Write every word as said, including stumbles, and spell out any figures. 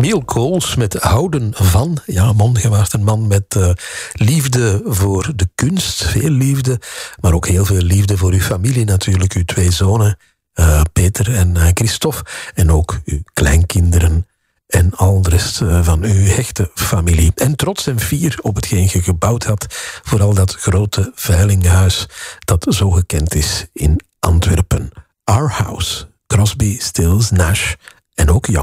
Miel Kools met Houden van. Ja, Mondegewaard, een man met uh, liefde voor de kunst. Veel liefde, maar ook heel veel liefde voor uw familie natuurlijk. Uw twee zonen, uh, Peter en uh, Christophe. En ook uw kleinkinderen en al de rest uh, van uw hechte familie. En trots en fier op hetgeen je gebouwd had. Vooral dat grote veilinghuis dat zo gekend is in Antwerpen. Our House, Crosby, Stills, Nash en ook Young.